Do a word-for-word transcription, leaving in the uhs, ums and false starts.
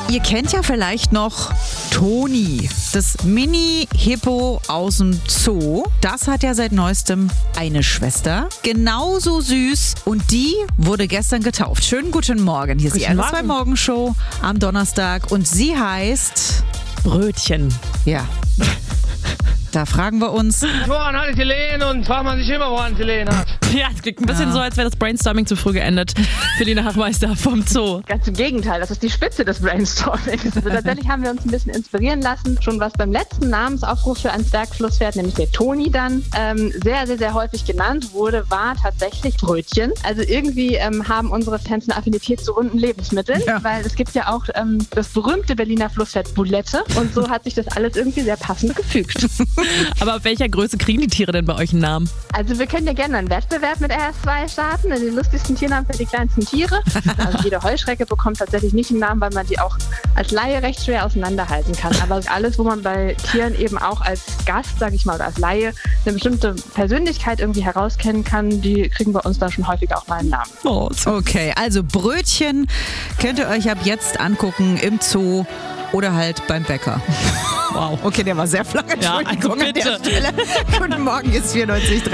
Ihr kennt ja vielleicht noch Toni, das Mini-Hippo aus dem Zoo. Das hat ja seit neuestem eine Schwester, genauso süß, und die wurde gestern getauft. Schönen guten Morgen, hier ist die R zwei Morgenshow am Donnerstag und sie heißt Brötchen. Ja. Da fragen wir uns, Woran hatte ich gelegen und fragt man sich immer, woran sie gelegen hat. Ja, es klingt ein bisschen Ja. so, als wäre das Brainstorming zu früh geendet für die Nachmeister vom Zoo. Ganz im Gegenteil, das ist die Spitze des Brainstormings. Also tatsächlich haben wir uns ein bisschen inspirieren lassen. Schon was beim letzten Namensaufruf für ein Zwergflusspferd, nämlich der Toni dann, ähm, sehr, sehr, sehr häufig genannt wurde, war tatsächlich Brötchen. Also irgendwie ähm, haben unsere Fans eine Affinität zu runden Lebensmitteln, Ja. weil es gibt ja auch ähm, das berühmte Berliner Flusspferd Boulette und so hat sich das alles irgendwie sehr passend gefügt. Aber ab welcher Größe kriegen die Tiere denn bei euch einen Namen? Also wir können ja gerne einen Wettbewerb mit R S zwei starten, den lustigsten Tiernamen für die kleinsten Tiere. Also jede Heuschrecke bekommt tatsächlich nicht einen Namen, weil man die auch als Laie recht schwer auseinanderhalten kann. Aber alles, wo man bei Tieren eben auch als Gast, sage ich mal, oder als Laie eine bestimmte Persönlichkeit irgendwie herauskennen kann, die kriegen bei uns da schon häufiger auch mal einen Namen. Oh, so. okay, also Brötchen könnt ihr euch ab jetzt angucken im Zoo oder halt beim Bäcker. Wow. Okay, der war sehr flach. Ja, Entschuldigung also an der bitte. Stelle. Guten Morgen, ist vierundneunzig